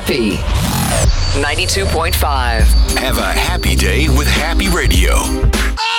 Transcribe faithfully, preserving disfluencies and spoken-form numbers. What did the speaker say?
Happy ninety-two point five. Have a happy day with Happy Radio.